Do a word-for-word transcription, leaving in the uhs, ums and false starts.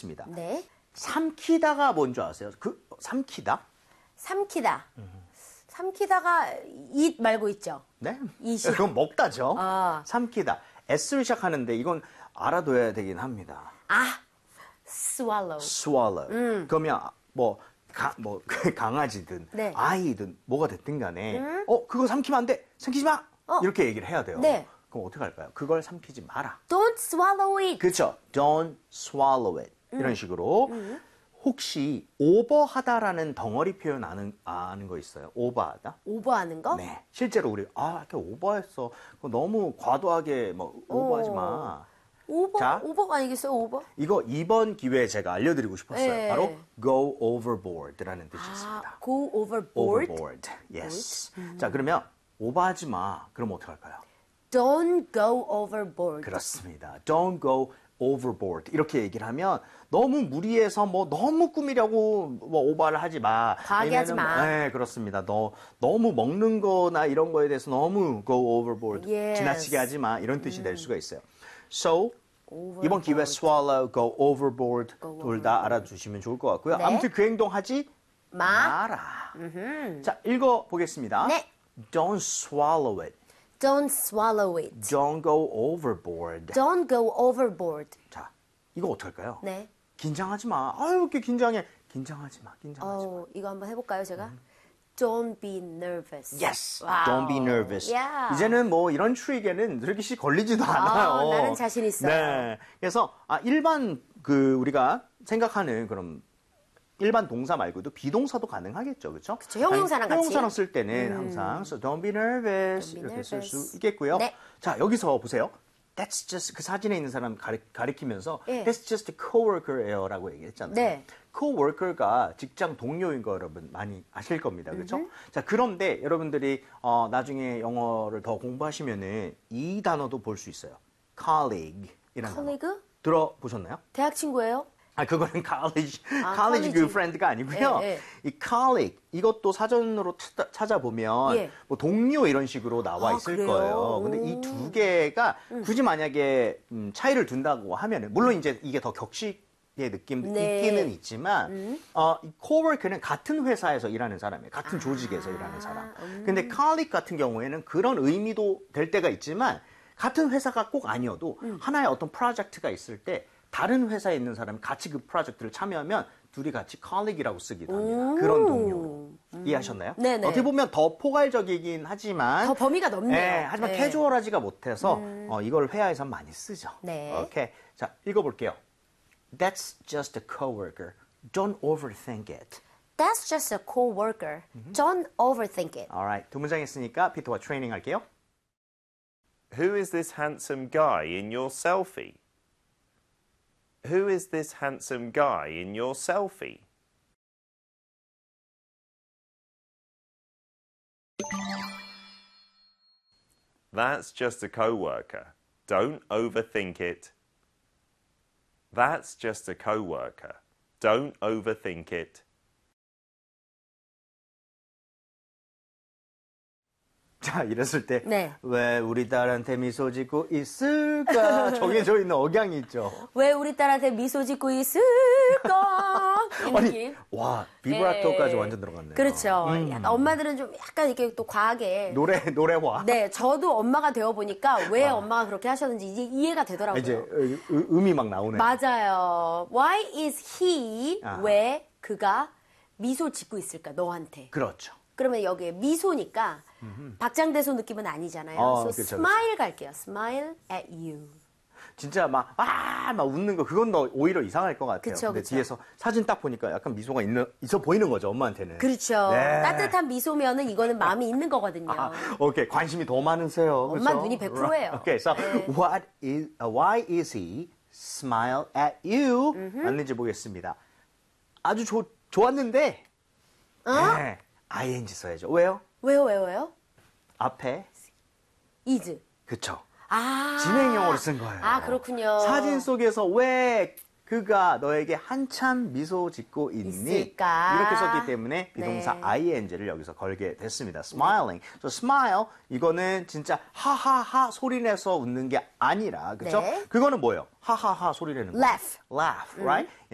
보겠습니다. 네. 삼키다가 뭔지 아세요? 그 삼키다? 삼키다. 삼키다가 eat 말고 있죠. 네. eat이요. 그건 먹다죠. 아. 삼키다. S를 시작하는데 이건 알아둬야 되긴 합니다. 아, swallow. swallow. 음. 그러면 뭐, 가, 뭐 강아지든 네. 아이든 뭐가 됐든 간에 어 그거 삼키면 안 돼. 삼키지 마. 어. 이렇게 얘기를 해야 돼요. 네. 그럼 어떻게 할까요? 그걸 삼키지 마라. Don't swallow it. 그렇죠. Don't swallow it. 이런 식으로. 혹시 오버하다라는 덩어리 표현 아는, 아는 거 있어요? 오버하다? 오버하는 거? 네. 실제로 우리 아, 이렇게 오버했어. 그거 너무 과도하게 뭐 오버하지 마. 오버? 자. 오버가 아니겠어요, 오버? 이거 이번 기회에 제가 알려드리고 싶었어요. 네. 바로 go overboard라는 뜻이 아, 있습니다. go overboard. overboard. Yes. 자, 그러면 오버하지 마. 그럼 어떻게 할까요? Don't go overboard. 그렇습니다. Don't go overboard. 이렇게 얘기를 하면 너무 무리해서 뭐 너무 꾸미려고 뭐 오버를 하지 마. 과하게 하지 아니면은 마. 뭐, 네, 그렇습니다. 너 너무 먹는 거나 이런 거에 대해서 너무 go overboard. Yes. 지나치게 하지 마. 이런 뜻이 될 수가 있어요. So Overboard. 이번 기회 swallow, go overboard Go 둘 다 알아두시면 좋을 것 같고요. 네. 아무튼 그 행동 하지 마. 마라. 자, 읽어 보겠습니다. 네. Don't swallow it. Don't swallow it. Don't go overboard. Don't go overboard. 자, 이거 어떡할까요? 네. 긴장하지 마. 아유, 이렇게 긴장해. 긴장하지 마. 긴장하지 마. 어, 이거 한번 해볼까요, 제가? Don't be nervous. Yes. 와우. Don't be nervous. Yeah. 이제는 뭐 이런 트릭에는 그렇게 걸리지도 않아요. 나는 자신 있어요. 네. 그래서 아, 일반 그 우리가 생각하는 그런 일반 동사 말고도 비동사도 가능하겠죠. 그렇죠? 그쵸, 형용사랑 같이. 형용사랑 쓸 때는 항상 so don't be nervous Don't be 이렇게 쓸 수 nervous. 있겠고요. 네. 자, 여기서 보세요. That's just 그 사진에 있는 사람 가리, 가리키면서 예. That's just a coworker예요라고 얘기했잖아요. 네. coworker가 직장 동료인 거 여러분 많이 아실 겁니다. 그렇죠? 자, 그런데 여러분들이 어, 나중에 영어를 더 공부하시면은 이 단어도 볼 수 있어요. colleague이라는 단어. 컬리그? 들어보셨나요? 대학 친구예요? 아, 그거는 college, 아, college 그 college. friend가 아니고요. 예, 예. 이 colleague, 이것도 사전으로 찾아, 찾아보면 예. 뭐 동료 이런 식으로 나와 아, 있을 그래요? 거예요. 근데 이 두 개가 굳이 만약에 음, 차이를 둔다고 하면은, 물론 이제 이게 더 격식의 느낌도 네. 있기는 있지만, 어, 이 coworker는 같은 회사에서 일하는 사람이에요. 같은 조직에서 아, 일하는 사람. 음. 근데 colleague 같은 경우에는 그런 의미도 될 때가 있지만, 같은 회사가 꼭 아니어도 음. 하나의 어떤 프로젝트가 있을 때 다른 회사에 있는 사람이 같이 그 프로젝트를 참여하면 둘이 같이 colleague이라고 쓰기도 합니다. 그런 동료. 이해하셨나요? 네네. 어떻게 보면 더 포괄적이긴 하지만 더 범위가 넓네요. 네, 하지만 네. 캐주얼하지가 못해서 어, 이걸 회화에서 많이 쓰죠. 네. 오케이. 자, 읽어볼게요. That's just a coworker. Don't overthink it. That's just a coworker. Don't overthink it. Alright. 두 문장 했으니까 피터와 트레이닝 할게요. Who is this handsome guy in your selfie? Who is this handsome guy in your selfie? That's just a coworker. Don't overthink it. That's just a coworker. Don't overthink it. 자, 이랬을 때 왜 네. 우리 딸한테 미소 짓고 있을까 정해져 있는 억양이 있죠. 왜 우리 딸한테 미소 짓고 있을까? 이 아니, 느낌. 와, 비브라토까지 네. 완전 들어갔네요. 그렇죠. 약간 엄마들은 좀 약간 이렇게 또 과하게. 노래, 노래와. 네, 저도 엄마가 되어 보니까 왜 엄마가 그렇게 하셨는지 이제 이해가 되더라고요. 이제 음- 음- 음이 막 나오네. 맞아요. Why is he? 아하. 왜 그가 미소 짓고 있을까? 너한테. 그렇죠. 그러면 여기에 미소니까 박장대소 느낌은 아니잖아요. 어, so 그쵸, 그쵸. smile 갈게요. Smile at you. 진짜 막, 아, 막 웃는 거, 그건 더 오히려 이상할 것 같아요. 그쵸, 근데 그쵸. 뒤에서 사진 딱 보니까 약간 미소가 있는, 있어 보이는 거죠, 엄마한테는. 그렇죠. 네. 따뜻한 미소면은 이거는 마음이 있는 거거든요. 아, 오케이. 관심이 더 많으세요. 엄마 그쵸? 눈이 백 퍼센트예요. 오케이. So, 네. what is, uh, why is he smile at you? 맞는지 보겠습니다. 아주 좋, 좋았는데, 어? 네. 아이엔지 써야죠. 왜요? 왜요, 왜요, 왜요? 앞에, is. 그쵸. 아. 진행형으로 쓴 거예요. 아, 그렇군요. 사진 속에서 왜 그가 너에게 한참 미소 짓고 있니? 있을까? 이렇게 썼기 때문에 비동사 네. 아이엔지를 여기서 걸게 됐습니다. smiling. So smile 이거는 진짜 하하하 소리 내서 웃는 게 아니라 그렇죠? 네. 그거는 뭐예요? 하하하 소리 내는 거. Laugh. Laugh, right?